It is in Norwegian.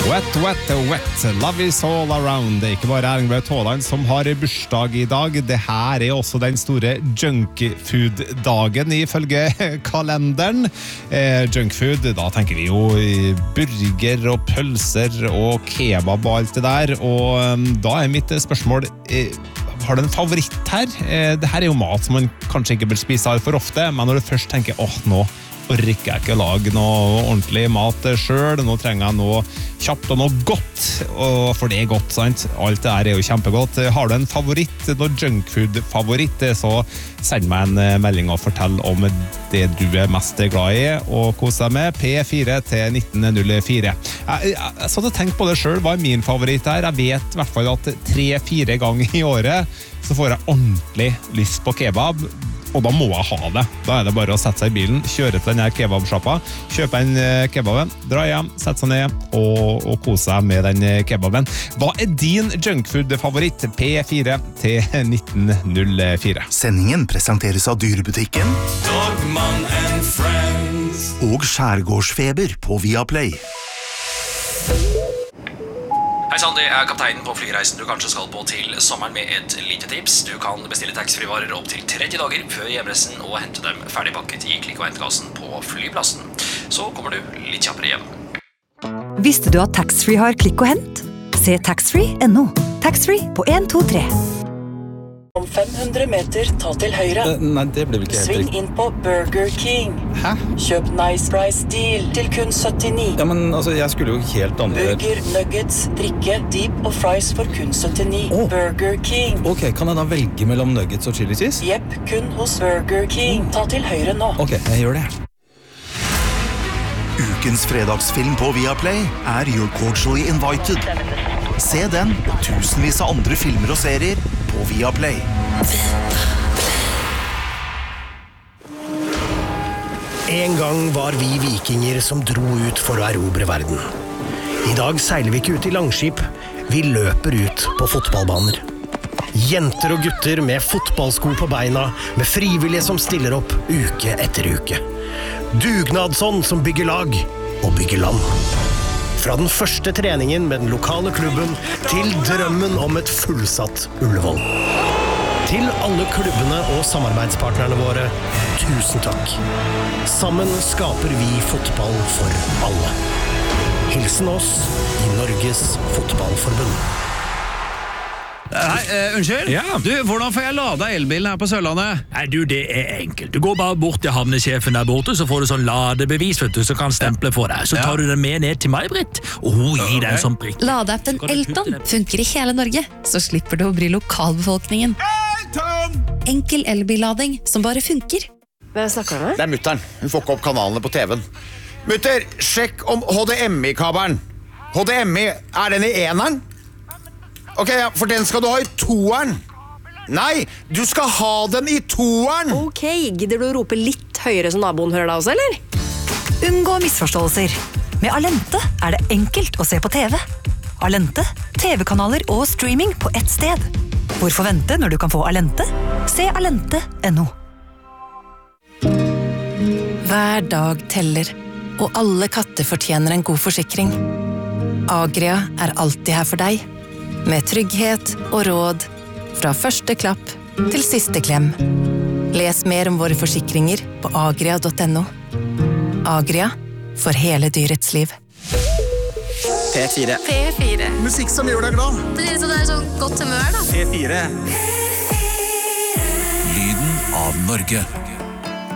Wet, wet, wet, love is all around. Det ikke bare Erling Braut Haaland som har bursdag I dag. Det her også den store junkfood-dagen ifølge kalenderen. Junkfood, da tenker vi jo burger og pølser og kebab og alt det der. Og da mitt spørsmål, har du en favoritt her? Det her jo mat som man kanskje ikke bør spise for ofte, men når du først tenker, nå orker jeg ikke lage noe ordentlig mat selv, nå trenger jeg noe kjapt og noe godt, for det godt, sant? Alt det her jo kjempegodt. Har du en favoritt, noe junkfood-favoritt, så send meg en melding og fortell om det du mest glad I, og kos deg med P4 til 1904. Jeg satt og tenkte på det selv, hva min favoritt her? Jeg vet I hvert fall at 3-4 ganger I året så får jeg ordentlig lyst på kebab, og da må jeg ha det. Da det bare å sette seg I bilen, kjøre til denne kebabshoppa, kjøpe en kebaben, dra hjem, sette seg ned og kose seg med den kebaben. Hva din junkfood-favoritt? P4 til 1904. Sendingen presenteres av Dyrebutikken Dogman and Friends og Skjærgårdsfeber på Viaplay. Hei sann, det kapteinen på flyreisen du kanskje skal på til sommeren med et lite tips. Du kan bestille taxfree-varer opp til 30 dager før hjemreisen og hente dem ferdigpakket I klikk- og hentekassen på flyplassen. Så kommer du litt kjappere hjem. Visste du at taxfree har klikk og hent? Se taxfree.no. Taxfree på 123. Om 500 meter, ta til høyre. Nei, det blir vel ikke helt Sving riktig. inn på Burger King. Hæ? Kjøp Nice Price Deal til kun 79. Ja, men altså, jeg skulle jo helt andre... Burger, nuggets, drikke, deep og fries for kun 79. Burger King. Ok, kan jeg da velge mellom nuggets og chili cheese? Jepp, kun hos Burger King. Ta til høyre nå. Ok, jeg gjør det. Ukens fredagsfilm på Viaplay You're Cordially Invited. Se den og tusenvis av andre filmer og serier på Viaplay. En gang var vi vikinger som dro ut for å erobre verden. I dag seiler vi ikke ut I langskip, vi løper ut på fotballbaner. Jenter og gutter med fotballsko på beina, med frivillige som stiller opp uke etter uke. Dugnadsånd som bygger lag og bygger land. Fra den første treningen med den lokale klubben til drømmen om et fullsatt Ullevål. Til alle klubbene og samarbeidspartnerne våre, tusen takk. Sammen skaper vi fotball for alle. Hilsen oss I Norges fotballforbund. Hei, unnskyld? Ja. Du, hvordan får jeg lada elbilen her på Sørlandet? Nei, du, det enkelt. Du går bare bort til havnesjefen der borte, så får du sånn ladebevis, vet du, som kan stemple for deg. Så tar du den med ned til meg, Britt, og hun gir deg en sånn prikk. Ladeappen Elton funker I hele Norge, så slipper du å bry lokalbefolkningen. Enkel elbillading som bare funker. Hvem snakker du med? Det mutteren. Hun får ikke opp kanalene på TV-en. Mutter, sjekk om HDMI-kabelen. HDMI, den I eneren? Ok, ja, for den skal du ha I toeren. Nei, du skal ha den I toeren. Ok, gidder du å rope litt høyere så naboen hører deg også, eller? Unngå misforståelser. Med Alente det enkelt å se på TV. Alente, TV-kanaler og streaming på ett sted. Hvorfor vente når du kan få Alente? Se alente.no. Hver dag teller, og alle katter fortjener en god forsikring. Agria alltid her for deg, med trygghet og råd fra første klapp til siste klem. Les mer om våre forsikringer på agria.no. Agria, for hele dyrets liv. P4. P4. Musikk som gjør deg glad. Det sånn godt humør da. P4. Lyden av Norge.